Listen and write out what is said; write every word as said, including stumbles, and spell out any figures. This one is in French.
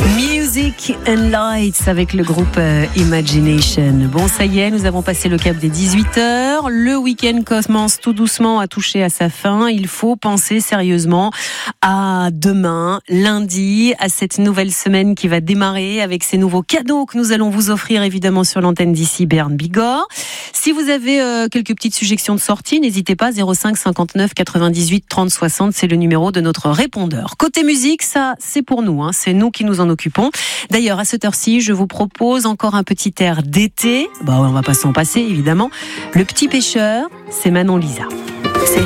Music and Lights avec le groupe euh, Imagination. Bon, ça y est, nous avons passé le cap des dix-huit heures. Le week-end commence tout doucement à toucher à sa fin. Il faut penser sérieusement à demain, lundi, à cette nouvelle semaine qui va démarrer avec ces nouveaux cadeaux que nous allons vous offrir évidemment sur l'antenne d'ici Berne Bigorre. Si vous avez euh, quelques petites suggestions de sortie, n'hésitez pas, zéro cinq cinquante-neuf quatre-vingt-dix-huit trente soixante, c'est le numéro de notre répondeur. Côté musique, ça c'est pour nous, hein, c'est nous qui nous en occupons. D'ailleurs, à cette heure-ci, je vous propose encore un petit air d'été. Bah, on va pas s'en passer, évidemment. Le Petit Pêcheur, c'est Manon Lisa.